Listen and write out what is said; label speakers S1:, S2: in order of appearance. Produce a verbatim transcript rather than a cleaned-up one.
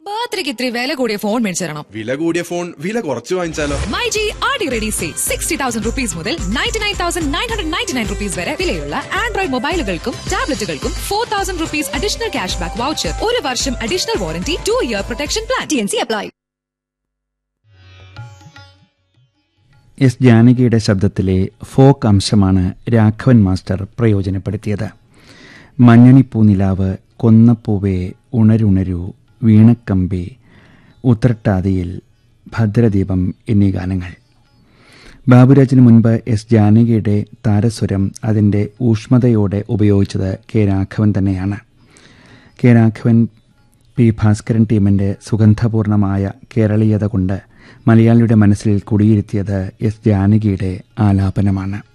S1: ബർത്ത്ഡേക്ക് ഇത്തിരി വില കൂടിയ ഫോൺ മേടിച്ചു തരണം.
S2: വില കൂടിയ ഫോൺ വില കുറച്ച് വാങ്ങിച്ചാലോ?
S1: മൈജി ആടി ready say sixty thousand rupees മുതൽ ninety nine thousand nine hundred ninety nine rupees വരെ വിലയുള്ള Android മൊബൈലുകൾക്കും ടാബ്ലറ്റുകൾക്കും four thousand rupees additional cash back voucher, ഒരു വർഷം additional warranty, two year protection plan. T N C apply.
S3: S ജാനകിയുടെ ശബ്ദത്തിലെ folk അംശമാണ് Raghavan master പ്രയോജനപ്പെടുത്തിയത്. മഞ്ഞണിപ്പൂനിലാവ്, കൊന്നപ്പൂവേ ഉണരുണരു, വീണക്കമ്പി, ഉത്രട്ടാതിയിൽ, ഭദ്രദീപം എന്നീ ഗാനങ്ങൾ. ബാബുരാജിന് മുൻപ് എസ് ജാനകിയുടെ താരസ്വരം അതിൻ്റെ ഊഷ്മതയോടെ ഉപയോഗിച്ചത് കെ രാഘവൻ തന്നെയാണ്. കെ രാഘവൻ പി ഭാസ്കരൻ ടീമിൻ്റെ സുഗന്ധപൂർണമായ കേരളീയത കൊണ്ട് മലയാളിയുടെ മനസ്സിൽ കുടിയിരുത്തിയത് എസ് ജാനകിയുടെ ആലാപനമാണ്.